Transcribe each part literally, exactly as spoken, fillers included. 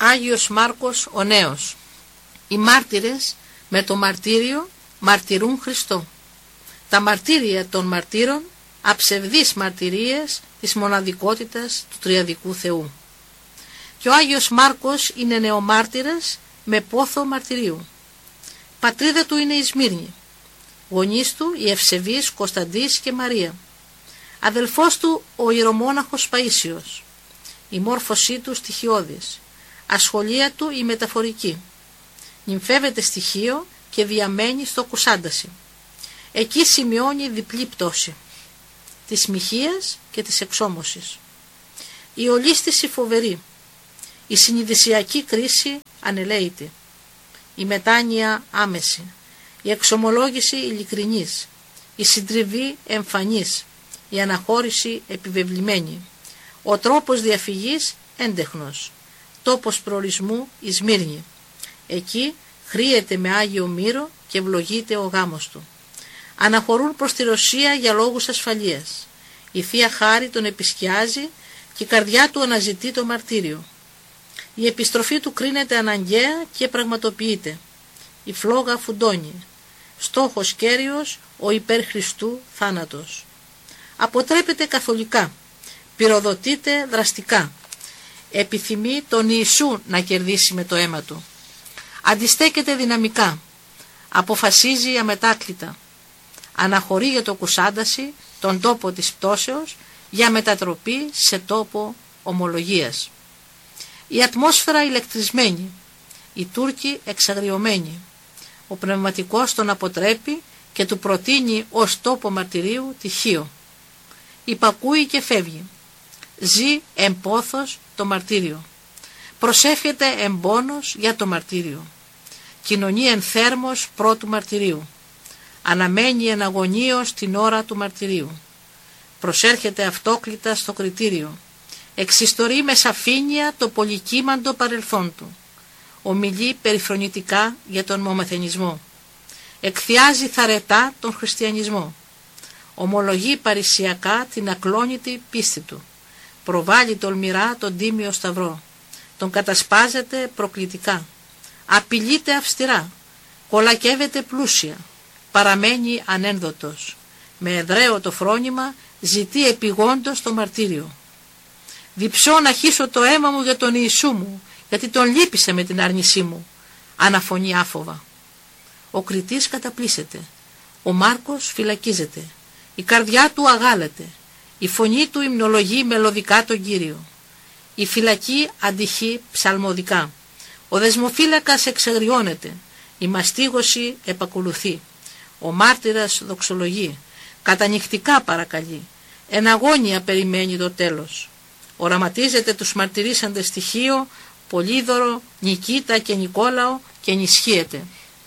Άγιος Μάρκος ο Νέος. Οι μάρτυρες με το μαρτύριο μαρτυρούν Χριστό. Τα μαρτύρια των μαρτύρων, αψευδείς μαρτυρίες της μοναδικότητας του τριαδικού Θεού. Και ο Άγιος Μάρκος είναι νεομάρτυρας με πόθο μαρτυρίου. Πατρίδα του είναι η Σμύρνη. Γονείς του οι ευσεβείς Κωνσταντής και Μαρία. Αδελφός του ο ιερομόναχος Παΐσιος. Η μόρφωσή του στοιχειώδης. Ασχολία του η μεταφορική. Νυμφεύεται στοιχείο και διαμένει στο Κουσάνταση. Εκεί σημειώνει διπλή πτώση της μοιχείας και της εξόμωσης. Η ολίσθηση φοβερή. Η συνειδησιακή κρίση ανελαίητη. Η μετάνοια άμεση. Η εξομολόγηση ειλικρινής. Η συντριβή εμφανής. Η αναχώρηση επιβεβλημένη. Ο τρόπος διαφυγής έντεχνος. Τόπος προορισμού η Σμύρνη. Εκεί χρύεται με Άγιο Μύρο και ευλογείται ο γάμος του. Αναχωρούν προς τη Ρωσία για λόγους ασφαλείας. Η Θεία Χάρη τον επισκιάζει και η καρδιά του αναζητεί το μαρτύριο. Η επιστροφή του κρίνεται αναγκαία και πραγματοποιείται. Η φλόγα φουντώνει. Στόχος κέριος ο υπέρ Χριστού θάνατος. Αποτρέπεται καθολικά. Πυροδοτείται δραστικά. Επιθυμεί τον Ιησού να κερδίσει με το αίμα του. Αντιστέκεται δυναμικά. Αποφασίζει αμετάκλητα. Αναχωρεί για το Κουσάνταση, τον τόπο της πτώσεως, για μετατροπή σε τόπο ομολογίας. Η ατμόσφαιρα ηλεκτρισμένη. Οι Τούρκοι εξαγριωμένοι. Ο πνευματικός τον αποτρέπει και του προτείνει ως τόπο μαρτυρίου τη Χίο. Υπακούει και φεύγει. Ζει εμπόθος το μαρτύριο. Προσεύχεται εμπόνος για το μαρτύριο. Κοινωνεί εν θέρμος πρώτου μαρτυρίου. Αναμένει εν αγωνίως την ώρα του μαρτυρίου. Προσέρχεται αυτόκλητα στο κριτήριο. Εξιστορεί με σαφήνεια το πολυκύμαντο παρελθόν του. Ομιλεί περιφρονητικά για τον μομαθενισμό. Εκθιάζει θαρετά τον χριστιανισμό. Ομολογεί παρησιακά την ακλόνητη πίστη του. Προβάλλει τολμηρά τον τίμιο σταυρό. Τον κατασπάζεται προκλητικά. Απειλείται αυστηρά. Κολακεύεται πλούσια. Παραμένει ανένδοτος. Με εδραίο το φρόνημα ζητεί επιγόντως το μαρτύριο. Διψώ να χύσω το αίμα μου για τον Ιησού μου, γιατί τον λύπησε με την άρνησή μου. Αναφωνεί άφοβα. Ο κριτής καταπλήσεται. Ο Μάρκος φυλακίζεται. Η καρδιά του αγάλεται. Η φωνή του υμνολογεί μελωδικά τον Κύριο. Η φυλακή αντυχεί ψαλμωδικά. Ο δεσμοφύλακας εξεγριώνεται. Η μαστίγωση επακολουθεί. Ο μάρτυρας δοξολογεί. Κατανυχτικά παρακαλεί. Εν αγώνια περιμένει το τέλος. Οραματίζεται τους μαρτυρήσαντες στοιχείο, Πολύδωρο, Νικήτα και Νικόλαο και ενισχύεται.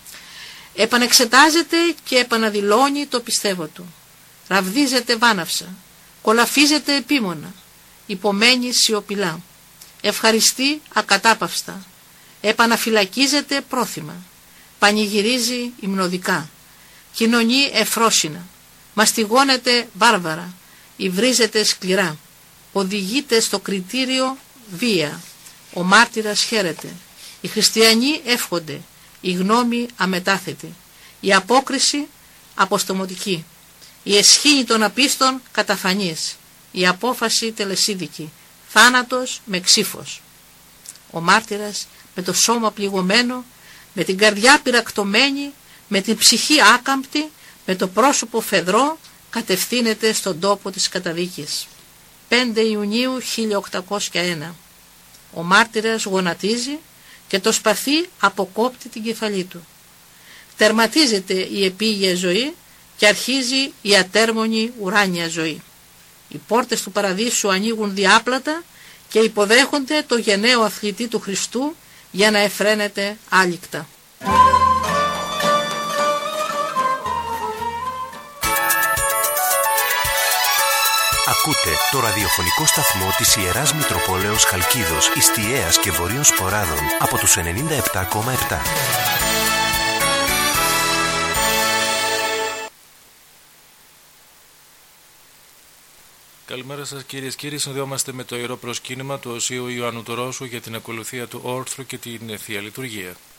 Επανεξετάζεται και επαναδηλώνει το πιστεύω του. Ραβδίζεται βάναυσα. Κολαφίζεται επίμονα. Υπομένει σιωπηλά. Ευχαριστεί ακατάπαυστα. Επαναφυλακίζεται πρόθυμα. Πανηγυρίζει υμνοδικά. Κοινωνεί εφρόσινα. Μαστιγώνεται βάρβαρα. Υβρίζεται σκληρά. Οδηγείται στο κριτήριο βία. Ο μάρτυρας χαίρεται. Οι χριστιανοί εύχονται. Η γνώμη αμετάθετη. Η απόκριση αποστομωτική. Η εσχήνη των απίστων καταφανής. Η απόφαση τελεσίδικη. Θάνατος με ξύφος. Ο μάρτυρας με το σώμα πληγωμένο, με την καρδιά πυρακτωμένη, με την ψυχή άκαμπτη, με το πρόσωπο φεδρό, κατευθύνεται στον τόπο της καταδίκης. πέντε Ιουνίου χίλια οκτακόσια ένα. Ο μάρτυρας γονατίζει και το σπαθί αποκόπτει την κεφαλή του. Τερματίζεται η επίγεια ζωή και αρχίζει η ατέρμονη ουράνια ζωή. Οι πόρτες του παραδείσου ανοίγουν διάπλατα και υποδέχονται το γενναίο αθλητή του Χριστού για να εφραίνεται άλικτα. Ακούτε το ραδιοφωνικό σταθμό της Ιεράς Μητροπόλεως Χαλκίδος, Ιστιαίας και Βορείων Σποράδων από τους ενενήντα επτά κόμμα επτά. Καλημέρα σας κυρίες και κύριοι. Συνδεόμαστε με το ιερό προσκύνημα του Οσίου Ιωάννου του Ρώσου για την ακολουθία του όρθρου και την Θεία Λειτουργία.